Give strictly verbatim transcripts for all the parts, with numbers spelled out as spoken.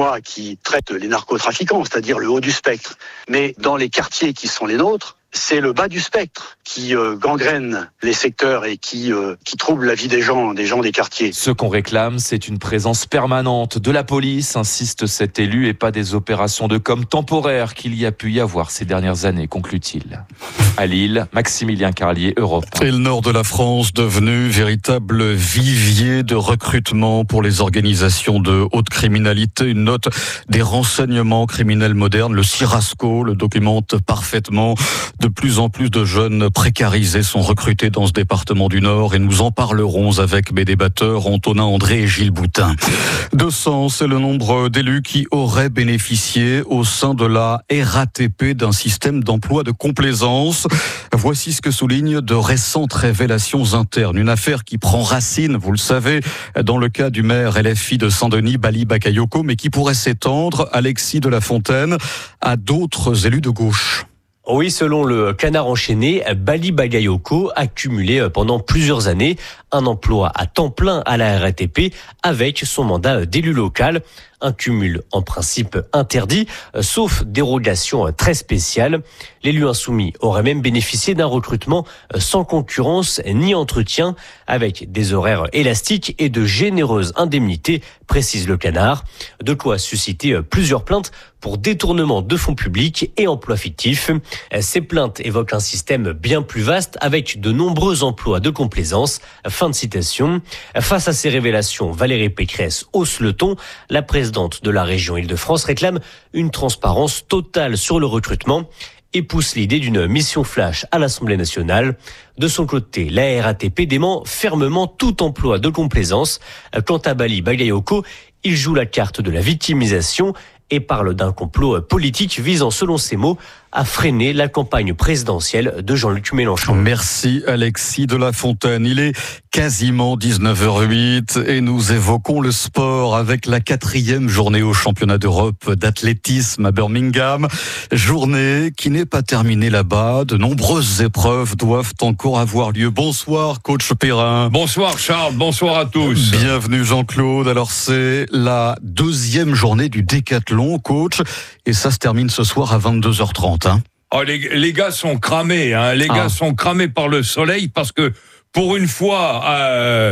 moi qui traite les narcotrafiquants, c'est-à-dire le haut du spectre. Mais dans les quartiers qui sont les nôtres, c'est le bas du spectre qui euh, gangrène les secteurs et qui, euh, qui trouble la vie des gens, des gens des quartiers. Ce qu'on réclame, c'est une présence permanente de la police, insiste cet élu, et pas des opérations de com temporaires qu'il y a pu y avoir ces dernières années, conclut-il. À Lille, Maximilien Carlier, Europe. Et le nord de la France devenu véritable vivier de recrutement pour les organisations de haute criminalité. Une note des renseignements criminels modernes, le Cirasco, le documente parfaitement. De plus en plus de jeunes précarisés sont recrutés dans ce département du Nord et nous en parlerons avec mes débatteurs Antonin André et Gilles Boutin. deux cents, c'est le nombre d'élus qui auraient bénéficié au sein de la R A T P d'un système d'emploi de complaisance. Voici ce que soulignent de récentes révélations internes. Une affaire qui prend racine, vous le savez, dans le cas du maire L F I de Saint-Denis, Bali Bakayoko, mais qui pourrait s'étendre, Alexis de la Fontaine, à d'autres élus de gauche. Oui, selon le Canard enchaîné, Bali Bakayoko a cumulé pendant plusieurs années un emploi à temps plein à la R A T P avec son mandat d'élu local. Un cumul en principe interdit, sauf dérogation très spéciale. L'élu insoumis aurait même bénéficié d'un recrutement sans concurrence ni entretien, avec des horaires élastiques et de généreuses indemnités, précise le Canard. De quoi susciter plusieurs plaintes pour détournement de fonds publics et emplois fictifs. Ces plaintes évoquent un système bien plus vaste avec de nombreux emplois de complaisance. Fin de citation. Face à ces révélations, Valérie Pécresse hausse le ton. La présidente de la région Île-de-France réclame une transparence totale sur le recrutement et pousse l'idée d'une mission flash à l'Assemblée nationale. De son côté, la R A T P dément fermement tout emploi de complaisance. Quant à Bali Bakayoko, il joue la carte de la victimisation et parle d'un complot politique visant, selon ses mots, à freiner la campagne présidentielle de Jean-Luc Mélenchon. Merci Alexis de la Fontaine. Il est quasiment dix-neuf heures huit et nous évoquons le sport avec la quatrième journée au championnat d'Europe d'athlétisme à Birmingham. Journée qui n'est pas terminée là-bas. De nombreuses épreuves doivent encore avoir lieu. Bonsoir coach Perrin. Bonsoir Charles, bonsoir à tous. Bienvenue Jean-Claude. Alors c'est la deuxième journée du décathlon coach et ça se termine ce soir à vingt-deux heures trente. Hein. Oh, les, les gars sont cramés, hein. Les ah. gars sont cramés par le soleil parce que pour une fois euh,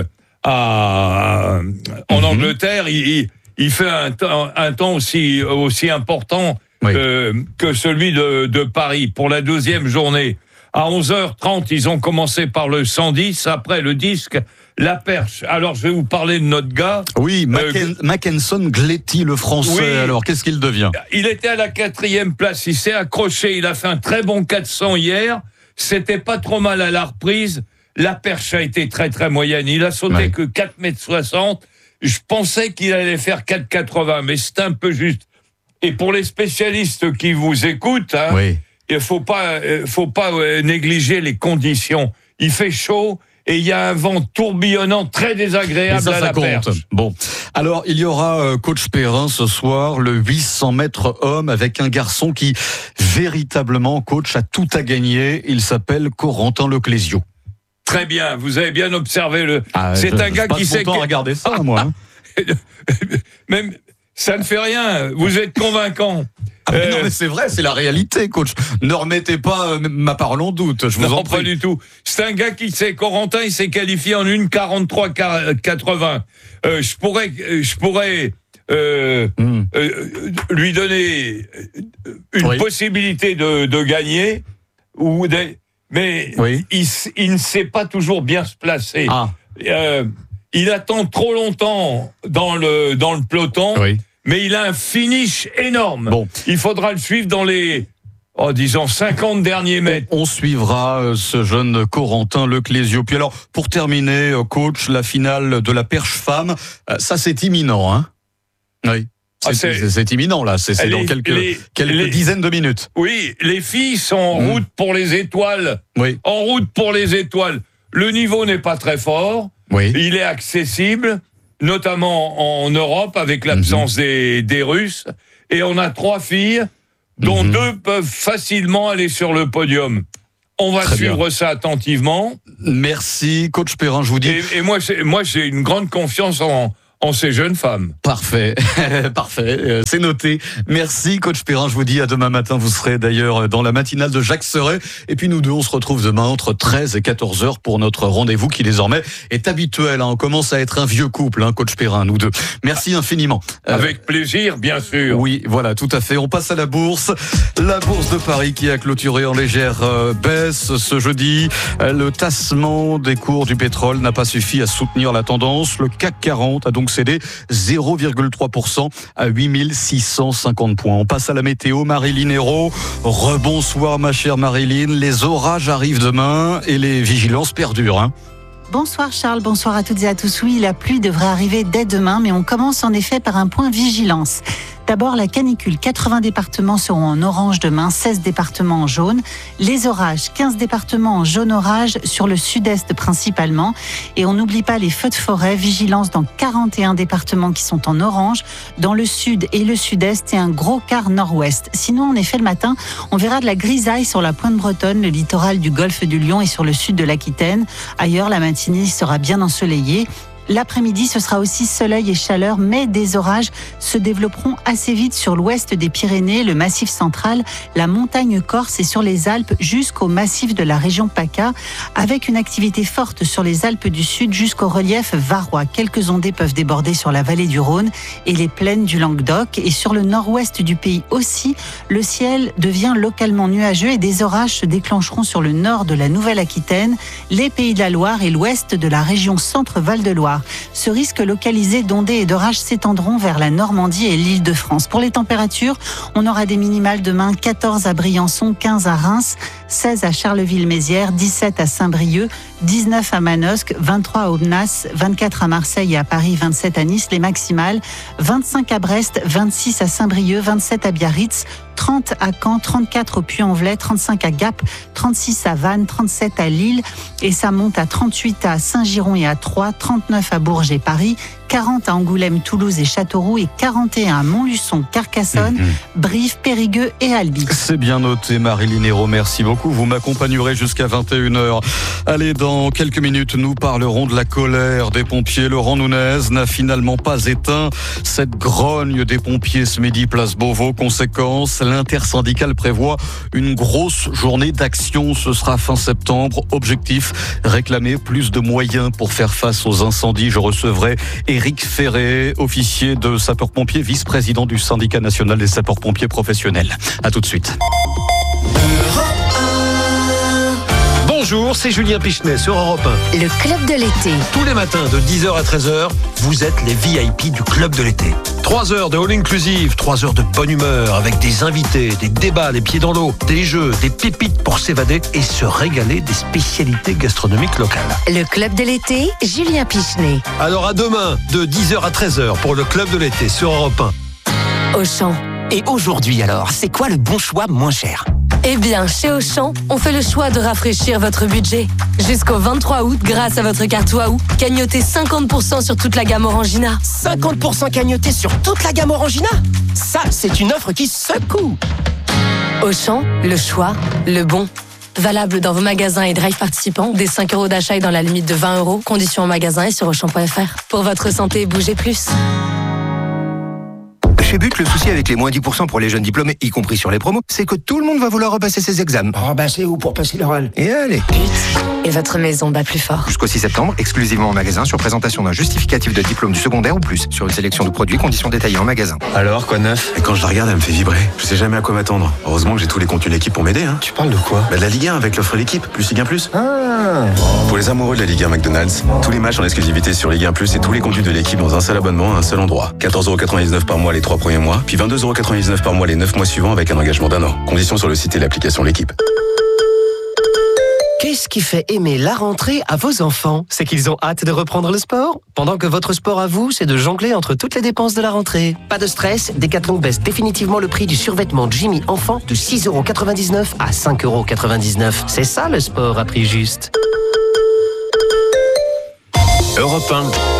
à, en mm-hmm. Angleterre, il, il fait un, un temps aussi, aussi important oui. que, que celui de, de Paris. Pour la deuxième journée, à onze heures trente, ils ont commencé par le cent dix, après le disque, la perche. Alors, je vais vous parler de notre gars. Oui, Macken, euh, Mackenson Gletti, le français. Oui, alors, qu'est-ce qu'il devient ? Il était à la quatrième place. Il s'est accroché. Il a fait un très bon quatre cents hier. C'était pas trop mal à la reprise. La perche a été très, très moyenne. Il a sauté ouais. que quatre mètres soixante. Je pensais qu'il allait faire quatre quatre-vingts, mais c'est un peu juste. Et pour les spécialistes qui vous écoutent, hein, oui. il faut pas, faut pas négliger les conditions. Il fait chaud. Et il y a un vent tourbillonnant très désagréable ça, à la perche. Bon, alors il y aura euh, coach Perrin ce soir, le huit cents mètres homme avec un garçon qui véritablement coach a tout à gagner. Il s'appelle Corentin Leclésio. Très bien, vous avez bien observé le. Ah, c'est je, un gars qui sait. Je passe mon temps à regarder ça, moi. Hein. Même ça ne fait rien. Vous êtes convaincant. Ah mais euh, non mais c'est vrai, c'est la réalité, coach. Ne remettez pas euh, ma parole en doute, je vous non, en prie. Pas du tout. C'est un gars qui sait, Corentin, il s'est qualifié en une quarante-trois quatre-vingts. Euh, je pourrais, je pourrais euh, mm. euh, lui donner une oui. possibilité de, de gagner, ou des, mais oui. il, il ne sait pas toujours bien se placer. Ah. Euh, il attend trop longtemps dans le dans le peloton. Oui. Mais il a un finish énorme. Bon. Il faudra le suivre dans les, oh, disons, cinquante derniers mètres. On suivra ce jeune Corentin Leclésio. Puis alors, pour terminer, coach, la finale de la perche femme, ça c'est imminent, hein ? Oui. C'est, ah, c'est, c'est, c'est imminent, là. C'est, c'est les, dans quelques, les, quelques les, dizaines de minutes. Oui, les filles sont en mmh. route pour les étoiles. Oui. En route pour les étoiles. Le niveau n'est pas très fort. Oui. Il est accessible, notamment en Europe, avec l'absence mmh. des, des Russes. Et on a trois filles, dont mmh. deux peuvent facilement aller sur le podium. On va Très suivre bien. ça attentivement. Merci, coach Perrin, je vous dis. Et, et moi, c'est, moi, j'ai une grande confiance en, en ces jeunes femmes. Parfait, parfait, euh, c'est noté. Merci coach Perrin, je vous dis à demain matin, vous serez d'ailleurs dans la matinale de Jacques Serret. Et puis nous deux, on se retrouve demain entre treize et quatorze heures pour notre rendez-vous qui désormais est habituel. Hein. On commence à être un vieux couple, hein, coach Perrin, nous deux. Merci infiniment. Euh, Avec plaisir, bien sûr. Oui, voilà, tout à fait. On passe à la bourse. La bourse de Paris qui a clôturé en légère euh, baisse ce jeudi. Euh, le tassement des cours du pétrole n'a pas suffi à soutenir la tendance. Le C A C quarante a donc cédé zéro virgule trois pour cent à huit mille six cent cinquante points. On passe à la météo. Marilyn Hérault. Rebonsoir ma chère Marilyn. Les orages arrivent demain et les vigilances perdurent. Hein. Bonsoir Charles, bonsoir à toutes et à tous. Oui, la pluie devrait arriver dès demain, mais on commence en effet par un point vigilance. D'abord, la canicule. quatre-vingts départements seront en orange demain, seize départements en jaune. Les orages, quinze départements en jaune orage sur le sud-est principalement. Et on n'oublie pas les feux de forêt. Vigilance dans quarante et un départements qui sont en orange. Dans le sud et le sud-est et un gros quart nord-ouest. Sinon, en effet, le matin, on verra de la grisaille sur la pointe bretonne, le littoral du golfe du Lion et sur le sud de l'Aquitaine. Ailleurs, la matinée sera bien ensoleillée. L'après-midi, ce sera aussi soleil et chaleur, mais des orages se développeront assez vite sur l'ouest des Pyrénées, le massif central, la montagne corse et sur les Alpes jusqu'au massif de la région PACA, avec une activité forte sur les Alpes du Sud jusqu'au relief varois. Quelques ondées peuvent déborder sur la vallée du Rhône et les plaines du Languedoc. Et sur le nord-ouest du pays aussi, le ciel devient localement nuageux et des orages se déclencheront sur le nord de la Nouvelle-Aquitaine, les Pays de la Loire et l'ouest de la région Centre-Val de Loire. Ce risque localisé d'ondées et d'orages s'étendront vers la Normandie et l'Île-de-France. Pour les températures, on aura des minimales demain quatorze à Briançon, quinze à Reims, seize à Charleville-Mézières, dix-sept à Saint-Brieuc, dix-neuf à Manosque, vingt-trois à Aubenas, vingt-quatre à Marseille et à Paris, vingt-sept à Nice, les maximales, vingt-cinq à Brest, vingt-six à Saint-Brieuc, vingt-sept à Biarritz, trente à Caen, trente-quatre au Puy-en-Velay, trente-cinq à Gap, trente-six à Vannes, trente-sept à Lille et ça monte à trente-huit à Saint-Giron et à Troyes, trente-neuf à Bourges et Paris, quarante à Angoulême, Toulouse et Châteauroux et quarante et un à Montluçon, Carcassonne, mmh. Brive, Périgueux et Albi. C'est bien noté Marilyn Hérault, merci beaucoup. Vous m'accompagnerez jusqu'à vingt et une heures. Allez, dans quelques minutes, nous parlerons de la colère des pompiers. Laurent Nunez n'a finalement pas éteint cette grogne des pompiers ce midi, place Beauvau. Conséquence, l'intersyndicale prévoit une grosse journée d'action. Ce sera fin septembre. Objectif, réclamer plus de moyens pour faire face aux incendies. Je recevrai Éric Ferré, officier de sapeurs-pompiers, vice-président du syndicat national des sapeurs-pompiers professionnels. À tout de suite. Bonjour, c'est Julien Pichenet sur Europe un. Le Club de l'été. Tous les matins de dix heures à treize heures, vous êtes les V I P du Club de l'été. trois heures de all inclusive, trois heures de bonne humeur avec des invités, des débats, les pieds dans l'eau, des jeux, des pépites pour s'évader et se régaler des spécialités gastronomiques locales. Le Club de l'été, Julien Pichenet. Alors à demain, de dix heures à treize heures pour le Club de l'été sur Europe un. Auchan. Et aujourd'hui alors, c'est quoi le bon choix moins cher ? Eh bien, chez Auchan, on fait le choix de rafraîchir votre budget. Jusqu'au vingt-trois août, grâce à votre carte Waouh, cagnotez cinquante pour cent sur toute la gamme Orangina. cinquante pour cent cagnoté sur toute la gamme Orangina ? Ça, c'est une offre qui secoue. Auchan, le choix, le bon. Valable dans vos magasins et drive participants, des cinq euros d'achat et dans la limite de vingt euros. Conditions en magasin et sur auchan point f r. Pour votre santé, bougez plus. Chez Buc, le souci avec les moins dix pour cent pour les jeunes diplômés, y compris sur les promos, c'est que tout le monde va vouloir repasser ses examens. Oh bah c'est où pour passer l'oral ? Et allez. But. Et votre maison bat plus fort. Jusqu'au six septembre, exclusivement en magasin, sur présentation d'un justificatif de diplôme du secondaire ou plus, sur une sélection de produits, conditions détaillées en magasin. Alors, quoi de neuf ? Et quand je la regarde, elle me fait vibrer. Je sais jamais à quoi m'attendre. Heureusement que j'ai tous les contenus de l'équipe pour m'aider. Hein. Tu parles de quoi ? Bah de la Ligue un avec l'offre l'équipe, plus Ligue un plus. Ah. Pour les amoureux de la Ligue un McDonald's, tous les matchs en exclusivité sur Ligue un plus et tous les contenus de l'équipe dans un seul abonnement à un seul endroit. quatorze euros quatre-vingt-dix-neuf par mois les trois premiers mois, puis vingt-deux euros quatre-vingt-dix-neuf par mois les neuf mois suivants avec un engagement d'un an. Conditions sur le site et l'application L'équipe. Qu'est-ce qui fait aimer la rentrée à vos enfants ? C'est qu'ils ont hâte de reprendre le sport ? Pendant que votre sport à vous, c'est de jongler entre toutes les dépenses de la rentrée. Pas de stress, Decathlon baisse définitivement le prix du survêtement Jimmy enfant de six euros quatre-vingt-dix-neuf à cinq euros quatre-vingt-dix-neuf. C'est ça le sport à prix juste. Europe un.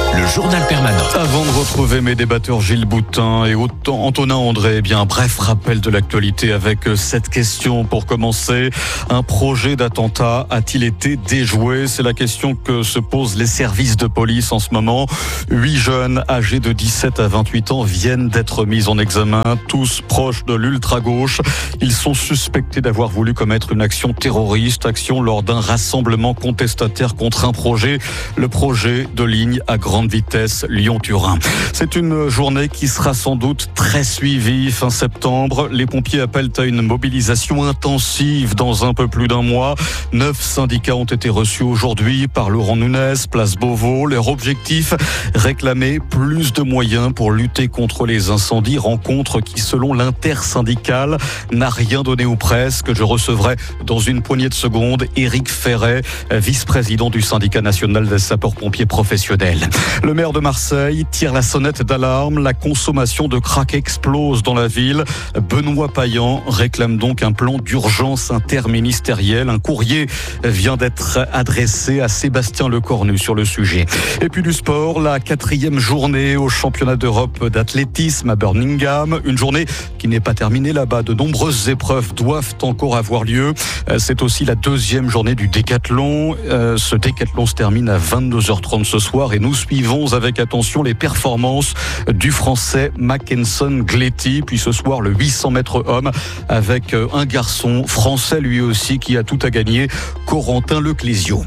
le journal permanent. Avant de retrouver mes débatteurs Gilles Boutin et Antonin André, eh bien, un bref rappel de l'actualité avec cette question pour commencer. Un projet d'attentat a-t-il été déjoué? C'est la question que se posent les services de police en ce moment. Huit jeunes âgés de dix-sept à vingt-huit ans viennent d'être mis en examen, tous proches de l'ultra-gauche. Ils sont suspectés d'avoir voulu commettre une action terroriste, action lors d'un rassemblement contestataire contre un projet, le projet de ligne à grande vitesse Lyon-Turin. C'est une journée qui sera sans doute très suivie fin septembre. Les pompiers appellent à une mobilisation intensive dans un peu plus d'un mois. Neuf syndicats ont été reçus aujourd'hui par Laurent Nunez, place Beauvau. Leur objectif, réclamer plus de moyens pour lutter contre les incendies. Rencontre qui, selon l'intersyndicale, n'a rien donné ou presque. Je recevrai dans une poignée de secondes Éric Ferret, vice-président du syndicat national des sapeurs-pompiers professionnels. Le maire de Marseille tire la sonnette d'alarme. La consommation de crack explose dans la ville. Benoît Payan réclame donc un plan d'urgence interministériel. Un courrier vient d'être adressé à Sébastien Lecornu sur le sujet. Et puis du sport, la quatrième journée au championnat d'Europe d'athlétisme à Birmingham. Une journée qui n'est pas terminée là-bas. De nombreuses épreuves doivent encore avoir lieu. C'est aussi la deuxième journée du décathlon. Ce décathlon se termine à vingt-deux heures trente ce soir et nous suivons avec attention les performances du Français Mackenson Gletti. Puis ce soir, le huit cents mètres hommes avec un garçon français lui aussi qui a tout à gagner, Corentin Leclésio.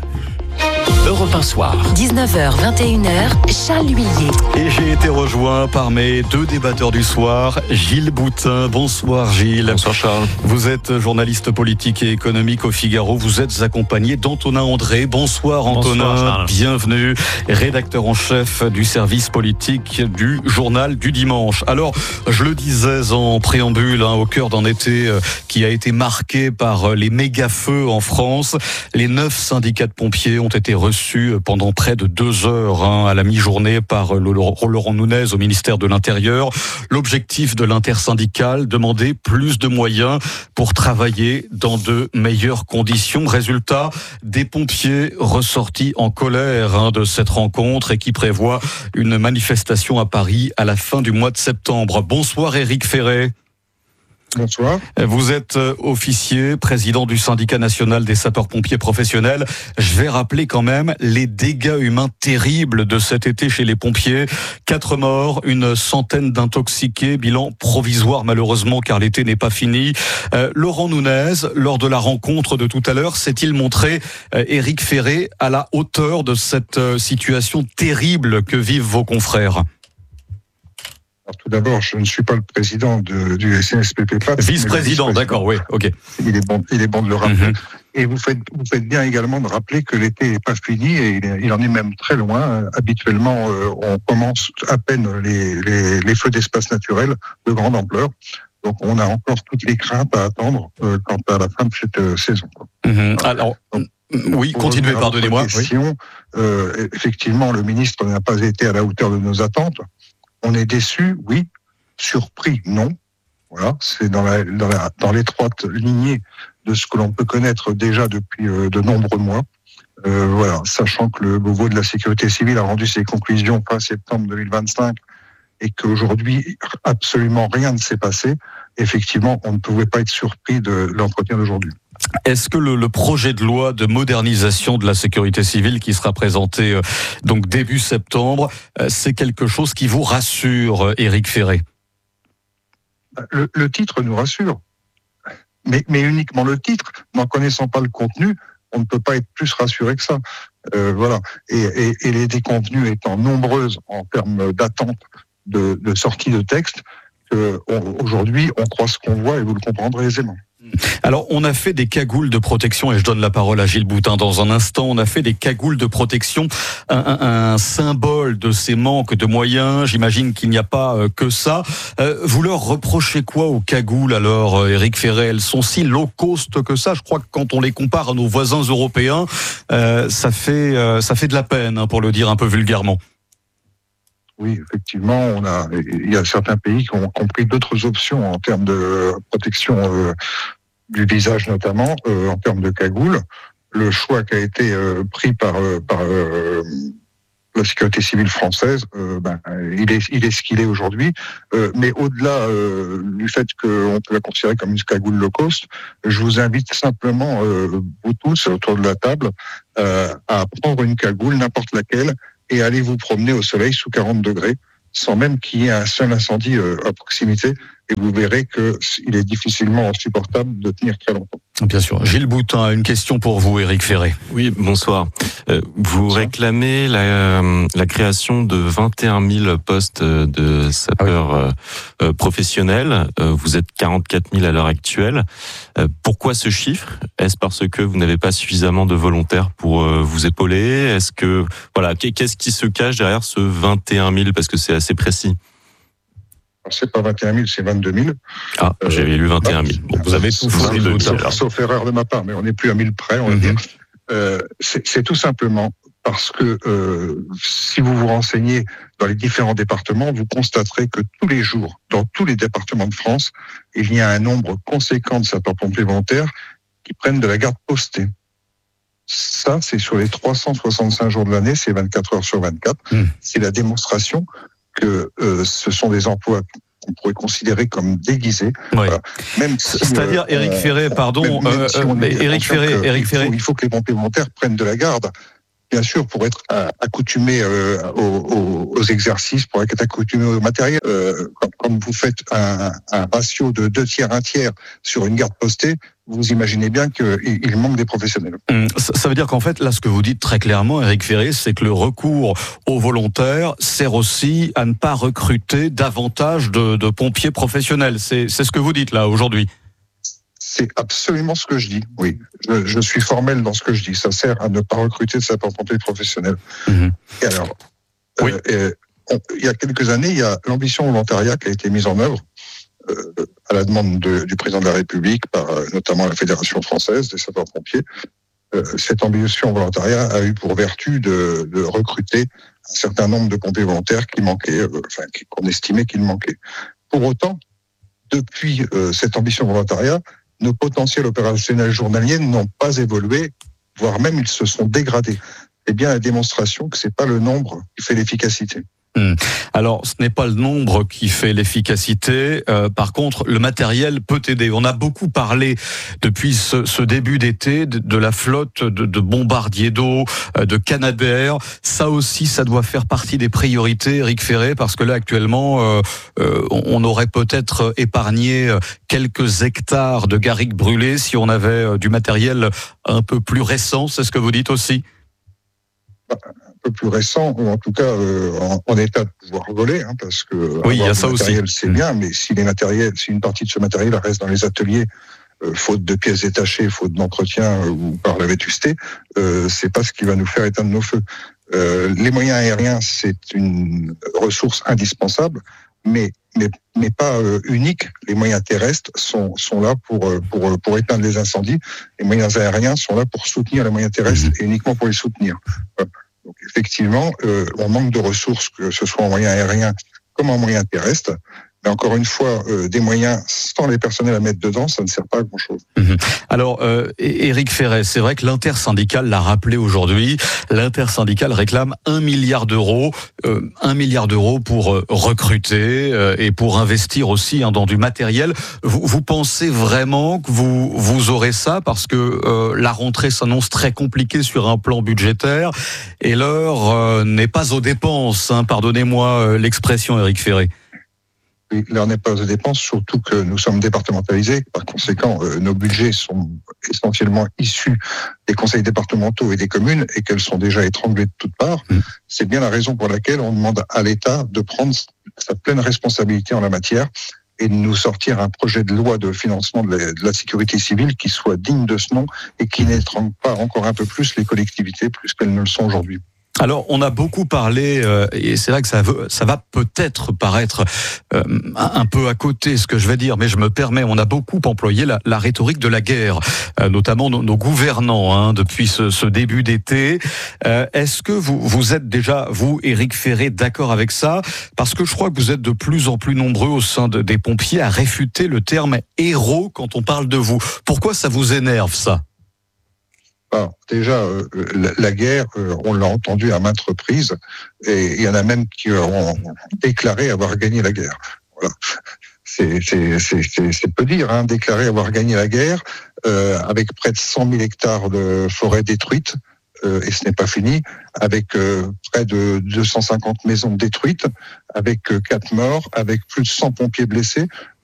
Europe un soir. dix-neuf heures vingt et une heures, Charles Huillier. Et j'ai été rejoint par mes deux débatteurs du soir, Gilles Boutin. Bonsoir Gilles. Bonsoir Charles. Vous êtes journaliste politique et économique au Figaro. Vous êtes accompagné d'Antonin André. Bonsoir Antonin. Bonsoir, bienvenue. Rédacteur en chef du service politique du journal du dimanche. Alors, je le disais en préambule, hein, au cœur d'un été euh, qui a été marqué par euh, les méga-feux en France. Les neuf syndicats de pompiers ont été reçu pendant près de deux heures hein, à la mi-journée par Laurent Nunez au ministère de l'Intérieur. L'objectif de l'intersyndicale, demander plus de moyens pour travailler dans de meilleures conditions. Résultat, des pompiers ressortis en colère hein, de cette rencontre et qui prévoient une manifestation à Paris à la fin du mois de septembre. Bonsoir Éric Ferret. Bonsoir. Vous êtes officier, président du syndicat national des sapeurs-pompiers professionnels. Je vais rappeler quand même les dégâts humains terribles de cet été chez les pompiers. Quatre morts, une centaine d'intoxiqués, bilan provisoire malheureusement car l'été n'est pas fini. Euh, Laurent Nunez, lors de la rencontre de tout à l'heure, s'est-il montré, euh, Éric Ferret, à la hauteur de cette euh, situation terrible que vivent vos confrères ? Alors, tout d'abord, je ne suis pas le président de, du S N S P P P A T. Vice-président, d'accord, oui, ok. Il est bon, il est bon de le rappeler. Mm-hmm. Et vous faites, vous faites bien également de rappeler que l'été n'est pas fini et il, il en est même très loin. Habituellement, euh, on commence à peine les, les, les feux d'espace naturel de grande ampleur. Donc, on a encore toutes les craintes à attendre euh, quant à la fin de cette euh, saison. Mm-hmm. Alors, Donc, oui, continuez, pardonnez-moi. Question, oui. euh, effectivement, le ministre n'a pas été à la hauteur de nos attentes. On est déçu, oui. Surpris, non. Voilà, c'est dans la, dans la, dans l'étroite lignée de ce que l'on peut connaître déjà depuis euh, de nombreux mois. Euh, voilà, sachant que le Beauvau de la sécurité civile a rendu ses conclusions fin septembre deux mille vingt-cinq et qu'aujourd'hui absolument rien ne s'est passé. Effectivement, on ne pouvait pas être surpris de l'entretien d'aujourd'hui. Est-ce que le, le projet de loi de modernisation de la sécurité civile qui sera présenté euh, donc début septembre, euh, c'est quelque chose qui vous rassure, Éric Ferret ? le, le titre nous rassure, mais, mais uniquement le titre. N'en connaissant pas le contenu, on ne peut pas être plus rassuré que ça. Euh, voilà. Et, et, et les déconvenues étant nombreuses en termes d'attente de, de sortie de texte, que on, aujourd'hui on croit ce qu'on voit et vous le comprendrez aisément. Alors, on a fait des cagoules de protection, et je donne la parole à Gilles Boutin dans un instant, on a fait des cagoules de protection, un, un, un symbole de ces manques de moyens, j'imagine qu'il n'y a pas euh, que ça. Euh, vous leur reprochez quoi aux cagoules alors, Éric Ferret ? Elles sont si low cost que ça ? Je crois que quand on les compare à nos voisins européens, euh, ça fait, euh, ça fait de la peine, hein, pour le dire un peu vulgairement. Oui, effectivement, on a, il y a certains pays qui ont compris d'autres options en termes de protection euh, du visage notamment, euh, en termes de cagoule. Le choix qui a été euh, pris par, euh, par euh, la sécurité civile française, euh, ben, il est, il est ce qu'il est aujourd'hui. Euh, mais au-delà euh, du fait qu'on peut la considérer comme une cagoule low cost, je vous invite simplement, euh, vous tous autour de la table, euh, à prendre une cagoule, n'importe laquelle, et aller vous promener au soleil sous quarante degrés, sans même qu'il y ait un seul incendie euh, à proximité. Et vous verrez qu'il est difficilement supportable de tenir très longtemps. Bien sûr. Gilles Boutin, une question pour vous, Éric Ferré. Oui, bonsoir. Euh, vous bonsoir. réclamez la, euh, la création de vingt et un mille postes de sapeurs ah oui. euh, professionnels. Euh, vous êtes quarante-quatre mille à l'heure actuelle. Euh, pourquoi ce chiffre ? Est-ce parce que vous n'avez pas suffisamment de volontaires pour euh, vous épauler ? Est-ce que voilà, qu'est-ce qui se cache derrière ce vingt et un mille ? Parce que c'est assez précis. C'est pas vingt et un mille, c'est vingt-deux mille. Ah, euh, j'avais lu vingt et un mille. Bon, vous avez tout fourni de tout. Sauf erreur de ma part, mais on n'est plus à mille près, on va mm-hmm. dire. Euh, c'est, c'est tout simplement parce que euh, si vous vous renseignez dans les différents départements, vous constaterez que tous les jours, dans tous les départements de France, il y a un nombre conséquent de sapeurs-pompiers volontaires qui prennent de la garde postée. Ça, c'est sur les trois cent soixante-cinq jours de l'année, c'est vingt-quatre heures sur vingt-quatre. Mm. C'est la démonstration que euh, ce sont des emplois qu'on pourrait considérer comme déguisés. Oui. Voilà. Même si, C'est-à-dire, euh, Éric Ferré, pardon, même, même euh, si on mais Éric Ferré, Éric Ferré, il faut, il faut que les pompiers volontaires prennent de la garde, bien sûr, pour être accoutumés euh, aux, aux, aux exercices, pour être accoutumés au matériel. Euh, quand, quand vous faites un, un ratio de deux tiers, un tiers sur une garde postée, vous imaginez bien qu'il manque des professionnels. Ça veut dire qu'en fait, là, ce que vous dites très clairement, Éric Ferré, c'est que le recours aux volontaires sert aussi à ne pas recruter davantage de, de pompiers professionnels. C'est, c'est ce que vous dites là aujourd'hui. C'est absolument ce que je dis, oui. Je, je suis formel dans ce que je dis. Ça sert à ne pas recruter de sapeurs-pompiers professionnels. Mmh. Et alors, oui. euh, on, il y a quelques années, il y a l'ambition volontariat qui a été mise en œuvre euh, à la demande de, du président de la République, par euh, notamment la Fédération française des sapeurs-pompiers. Euh, cette ambition volontariat a eu pour vertu de, de recruter un certain nombre de pompiers volontaires qui manquaient, euh, enfin, qu'on estimait qu'il manquait. Pour autant, depuis euh, cette ambition volontariat, nos potentiels opérationnels journaliers n'ont pas évolué, voire même ils se sont dégradés. C'est bien la démonstration que c'est pas le nombre qui fait l'efficacité. Hum. Alors, ce n'est pas le nombre qui fait l'efficacité. Euh, par contre, le matériel peut aider. On a beaucoup parlé depuis ce, ce début d'été de, de la flotte de, de bombardiers d'eau, de Canadair. Ça aussi, ça doit faire partie des priorités, Éric Ferré, parce que là, actuellement, euh, euh, on aurait peut-être épargné quelques hectares de garrigues brûlées si on avait du matériel un peu plus récent. C'est ce que vous dites aussi ? Un peu plus récent, ou en tout cas euh, en, en état de pouvoir voler, hein, parce que oui, il y a ça aussi. C'est bien, mais si les matériels, si une partie de ce matériel reste dans les ateliers, euh, faute de pièces détachées, faute d'entretien euh, ou par la vétusté, euh, c'est pas ce qui va nous faire éteindre nos feux. Euh, les moyens aériens, c'est une ressource indispensable, mais mais mais pas euh, unique. Les moyens terrestres sont sont là pour pour pour éteindre les incendies. Les moyens aériens sont là pour soutenir les moyens terrestres mmh. et uniquement pour les soutenir. Euh, Donc effectivement, euh, on manque de ressources, que ce soit en moyens aériens comme en moyens terrestres. Mais encore une fois, euh, des moyens sans les personnels à mettre dedans, ça ne sert pas à grand-chose. Mmh. Alors, euh, Éric Ferré, c'est vrai que l'intersyndicale l'a rappelé aujourd'hui. L'intersyndicale réclame un milliard d'euros, euh, un milliard d'euros pour euh, recruter euh, et pour investir aussi hein, dans du matériel. Vous, vous pensez vraiment que vous vous aurez ça parce que euh, la rentrée s'annonce très compliquée sur un plan budgétaire et l'heure euh, n'est pas aux dépenses. Hein, pardonnez-moi euh, l'expression, Éric Ferré. L'heure n'est pas aux dépenses, surtout que nous sommes départementalisés. Par conséquent, euh, nos budgets sont essentiellement issus des conseils départementaux et des communes et qu'elles sont déjà étranglées de toutes parts. Mmh. C'est bien la raison pour laquelle on demande à l'État de prendre sa pleine responsabilité en la matière et de nous sortir un projet de loi de financement de la, de la sécurité civile qui soit digne de ce nom et qui n'étrangle pas encore un peu plus les collectivités plus qu'elles ne le sont aujourd'hui. Alors, on a beaucoup parlé, euh, et c'est vrai que ça, veut, ça va peut-être paraître euh, un peu à côté, ce que je vais dire, mais je me permets, on a beaucoup employé la, la rhétorique de la guerre, euh, notamment nos, nos gouvernants, hein, depuis ce, ce début d'été. Euh, est-ce que vous, vous êtes déjà, vous, Éric Ferré, d'accord avec ça ? Parce que je crois que vous êtes de plus en plus nombreux au sein de, des pompiers à réfuter le terme héros quand on parle de vous. Pourquoi ça vous énerve, ça ? Alors, déjà, euh, la, la guerre, euh, on l'a entendu à maintes reprises, et il y en a même qui ont déclaré avoir gagné la guerre. Voilà. C'est, c'est, c'est, c'est, c'est peu dire, hein, déclarer avoir gagné la guerre, euh, avec près de cent mille hectares de forêt détruites, euh, et ce n'est pas fini, avec euh, près de deux cent cinquante maisons détruites, avec euh, quatre morts, avec plus de cent pompiers blessés.